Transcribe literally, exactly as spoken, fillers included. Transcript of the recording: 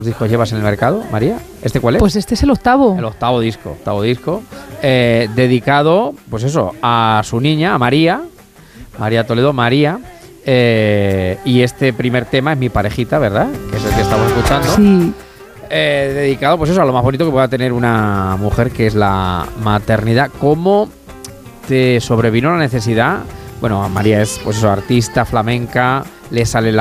discos llevas en el mercado, María? ¿Este cuál es? Pues este es el octavo. El octavo disco, octavo disco, eh, dedicado, pues eso, a su niña, a María, María Toledo, María, eh, y este primer tema es Mi Parejita, ¿verdad? Que es el que estamos escuchando. Sí. Eh, dedicado, pues eso, a lo más bonito que pueda tener una mujer, que es la maternidad. ¿Cómo te sobrevino la necesidad? Bueno, María es, pues eso, artista flamenca, le sale la